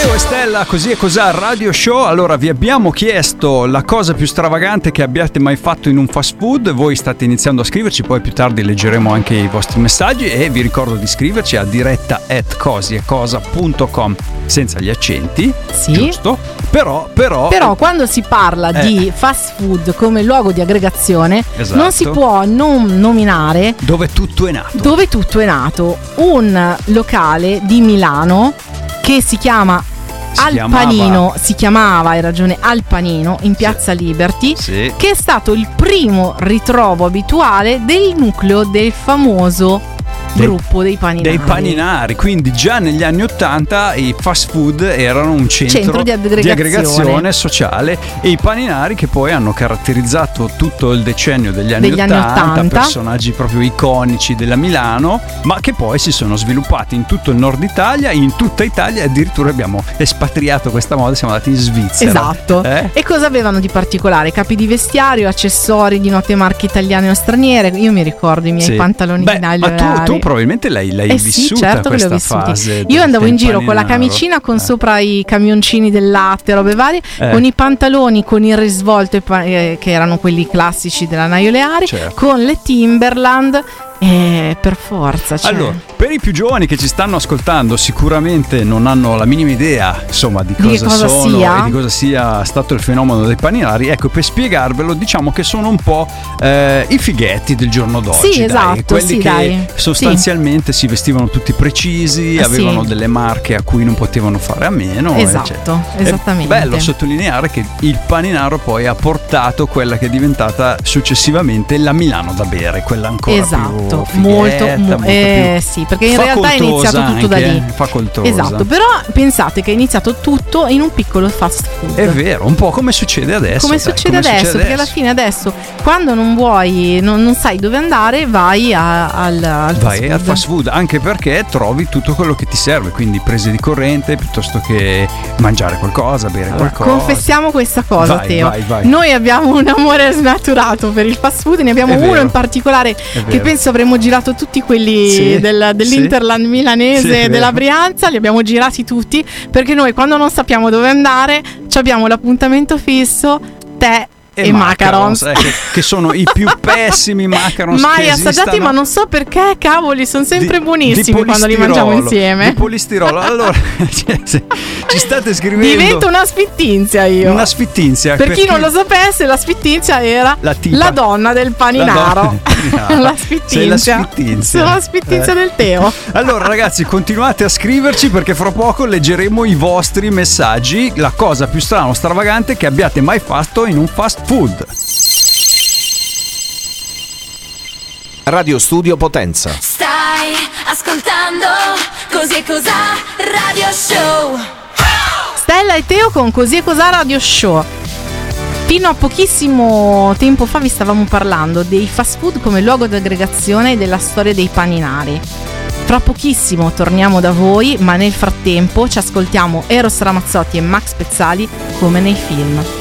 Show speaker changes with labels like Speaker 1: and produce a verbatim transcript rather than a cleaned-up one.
Speaker 1: Teo e Stella, così e cos'ha Radio Show. Allora, vi abbiamo chiesto la cosa più stravagante che abbiate mai fatto in un fast food. Voi state iniziando a scriverci, poi più tardi leggeremo anche i vostri messaggi. E vi ricordo di scriverci a diretta at cosiecosa punto com senza gli accenti,
Speaker 2: sì.
Speaker 1: Giusto? Però, però,
Speaker 2: però quando si parla
Speaker 1: eh.
Speaker 2: di fast food come luogo di aggregazione,
Speaker 1: esatto,
Speaker 2: non si può non nominare
Speaker 1: dove tutto è nato.
Speaker 2: Dove tutto è nato, un locale di Milano che si chiama
Speaker 1: si
Speaker 2: Al
Speaker 1: chiamava.
Speaker 2: Panino, si chiamava, hai ragione, Al Panino, in Piazza sì. Liberty,
Speaker 1: sì.
Speaker 2: che è stato il primo ritrovo abituale del nucleo del famoso gruppo dei paninari.
Speaker 1: Dei paninari, quindi già negli anni ottanta i fast food erano un centro,
Speaker 2: centro di, aggregazione.
Speaker 1: di aggregazione sociale, e i paninari che poi hanno caratterizzato tutto il decennio degli anni,
Speaker 2: degli
Speaker 1: ottanta,
Speaker 2: anni ottanta,
Speaker 1: personaggi proprio iconici della Milano, ma che poi si sono sviluppati in tutto il nord Italia, in tutta Italia, e addirittura abbiamo espatriato questa moda, siamo andati in Svizzera.
Speaker 2: Esatto.
Speaker 1: Eh?
Speaker 2: E cosa avevano di particolare? Capi di vestiario, accessori di note marche italiane o straniere. Io mi ricordo i miei
Speaker 1: sì.
Speaker 2: pantaloni
Speaker 1: Beh,
Speaker 2: di
Speaker 1: ma
Speaker 2: nylon.
Speaker 1: tu, tu probabilmente l'hai, l'hai
Speaker 2: eh
Speaker 1: vissuta
Speaker 2: sì, certo
Speaker 1: questa
Speaker 2: che l'ho
Speaker 1: fase.
Speaker 2: Io andavo in giro
Speaker 1: paninaro.
Speaker 2: con la camicina con
Speaker 1: eh.
Speaker 2: sopra i camioncini del latte, robe varie,
Speaker 1: eh.
Speaker 2: con i pantaloni con il risvolto eh, che erano quelli classici della Naioleari,
Speaker 1: certo.
Speaker 2: con le Timberland. Eh, per forza, cioè.
Speaker 1: Allora, per i più giovani che ci stanno ascoltando, sicuramente non hanno la minima idea, insomma, di cosa,
Speaker 2: di cosa
Speaker 1: sono
Speaker 2: sia.
Speaker 1: e di cosa sia stato il fenomeno dei paninari. Ecco, per spiegarvelo, diciamo che sono un po' eh, i fighetti del giorno d'oggi.
Speaker 2: Sì,
Speaker 1: dai,
Speaker 2: esatto,
Speaker 1: quelli
Speaker 2: sì,
Speaker 1: che
Speaker 2: dai.
Speaker 1: sostanzialmente sì. si vestivano tutti precisi,
Speaker 2: eh,
Speaker 1: avevano
Speaker 2: sì.
Speaker 1: delle marche a cui non potevano fare a meno.
Speaker 2: Esatto,
Speaker 1: eccetera.
Speaker 2: esattamente.
Speaker 1: È bello sottolineare che il paninaro poi ha portato quella che è diventata successivamente la Milano da bere, quella ancora
Speaker 2: esatto,
Speaker 1: più
Speaker 2: molto,
Speaker 1: fighetta,
Speaker 2: mo-
Speaker 1: molto
Speaker 2: eh, sì, perché in realtà è iniziato tutto
Speaker 1: anche,
Speaker 2: da lì.
Speaker 1: Facoltosa.
Speaker 2: Esatto, però pensate che è iniziato tutto in un piccolo fast food.
Speaker 1: È vero, un po' come succede adesso.
Speaker 2: Come,
Speaker 1: dai,
Speaker 2: succede,
Speaker 1: come
Speaker 2: adesso,
Speaker 1: succede
Speaker 2: perché
Speaker 1: adesso.
Speaker 2: alla fine adesso quando non vuoi, non, non sai dove andare, vai a, al, al
Speaker 1: Vai
Speaker 2: fast food.
Speaker 1: al fast food, anche perché trovi tutto quello che ti serve, quindi prese di corrente piuttosto che mangiare qualcosa, bere
Speaker 2: allora,
Speaker 1: qualcosa.
Speaker 2: Confessiamo questa cosa,
Speaker 1: vai,
Speaker 2: Teo.
Speaker 1: Vai, vai.
Speaker 2: Noi abbiamo un amore snaturato per il fast food, ne abbiamo
Speaker 1: È
Speaker 2: uno
Speaker 1: vero.
Speaker 2: in particolare che penso avremmo girato tutti quelli
Speaker 1: sì,
Speaker 2: del, dell'Interland
Speaker 1: sì.
Speaker 2: milanese
Speaker 1: Sì,
Speaker 2: e della Brianza, li abbiamo girati tutti, perché noi quando non sappiamo dove andare abbiamo l'appuntamento fisso, te e, e macarons,
Speaker 1: macarons eh, che, che sono i più pessimi macarons
Speaker 2: mai
Speaker 1: che
Speaker 2: assaggiati,
Speaker 1: esistano.
Speaker 2: ma non so perché, cavoli, sono sempre
Speaker 1: di,
Speaker 2: buonissimi
Speaker 1: di
Speaker 2: quando li mangiamo insieme.
Speaker 1: Di polistirolo. Allora cioè, se ci state scrivendo,
Speaker 2: divento una sfittinzia io.
Speaker 1: Una sfittinzia.
Speaker 2: Per,
Speaker 1: per
Speaker 2: chi non lo sapesse, la sfittinzia era
Speaker 1: la, tipa,
Speaker 2: la donna del paninaro.
Speaker 1: La, donna,
Speaker 2: la sfittinzia.
Speaker 1: Sei la sfittinzia.
Speaker 2: Sono la sfittinzia
Speaker 1: eh.
Speaker 2: del Teo.
Speaker 1: Allora ragazzi, continuate a scriverci perché fra poco leggeremo i vostri messaggi. La cosa più strana o stravagante che abbiate mai fatto in un fast food.
Speaker 3: Radio Studio Potenza.
Speaker 4: Stai ascoltando Così e Cos'ha Radio Show.
Speaker 2: Stella e Teo con Così e Cos'ha Radio Show. Fino a pochissimo tempo fa vi stavamo parlando dei fast food come luogo di aggregazione e della storia dei paninari. Fra pochissimo torniamo da voi, ma nel frattempo ci ascoltiamo Eros Ramazzotti e Max Pezzali come nei film.